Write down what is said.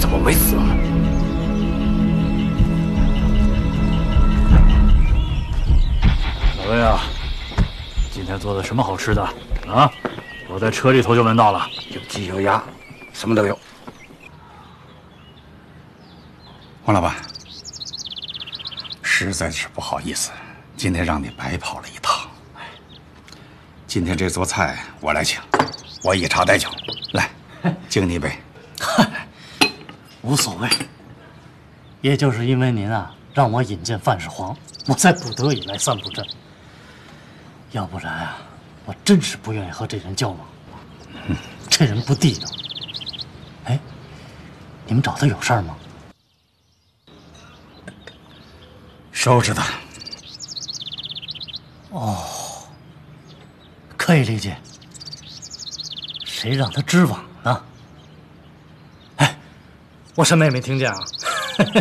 怎么没死啊？老魏啊，今天做的什么好吃的啊？我在车里头就闻到了， 有鸡有鸭，什么都有。 黄老板，实在是不好意思，今天让你白跑了一趟。今天这桌菜我来请，我以茶代酒，来，敬你一杯。 嗨，无所谓。也就是因为您啊，让我引荐范世煌，我才不得已来三浦镇。要不然啊，我真是不愿意和这人交往。这人不地道。哎，你们找他有事儿吗？ 收拾他。 哦，可以理解。谁让他织网呢？哎，我什么也没听见啊。